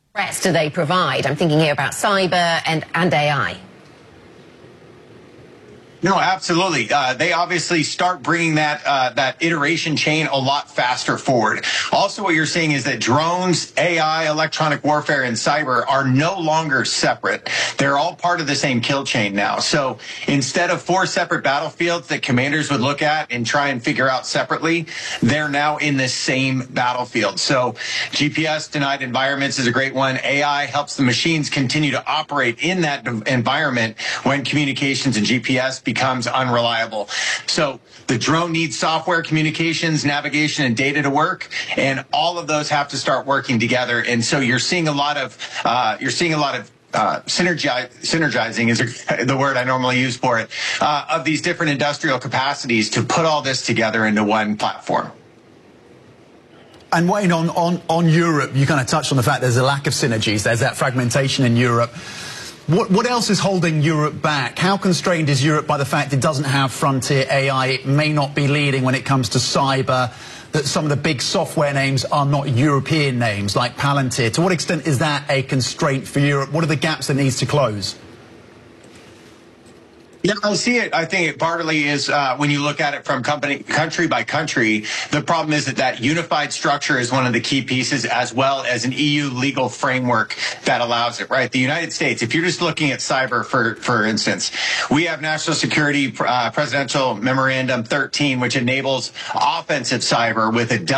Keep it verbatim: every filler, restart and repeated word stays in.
threats do they provide? I'm thinking here about cyber and, and A I. No, absolutely. Uh, they obviously start bringing that uh, that iteration chain a lot faster forward. Also, what you're seeing is that drones, A I, electronic warfare, and cyber are no longer separate. They're all part of the same kill chain now. So instead of four separate battlefields that commanders would look at and try and figure out separately, they're now in the same battlefield. So G P S denied environments is a great one. A I helps the machines continue to operate in that environment when communications and G P S becomes unreliable. So the drone needs software, communications, navigation, and data to work, and all of those have to start working together. And so you're seeing a lot of uh, you're seeing a lot of uh, synergi- synergizing is the word I normally use for it uh, of these different industrial capacities to put all this together into one platform. And Wayne, on, on, on Europe, you kind of touched on the fact there's a lack of synergies. There's that fragmentation in Europe. What, what else is holding Europe back? How constrained is Europe by the fact it doesn't have frontier A I? It may not be leading when it comes to cyber, that some of the big software names are not European names, like Palantir. To what extent is that a constraint for Europe? What are the gaps that needs to close? Yeah, I see it. I think it partly is uh, when you look at it from company, country by country, the problem is that that unified structure is one of the key pieces, as well as an E U legal framework that allows it, right? The United States, if you're just looking at cyber, for, for instance, we have National Security uh, Presidential Memorandum thirteen, which enables offensive cyber with a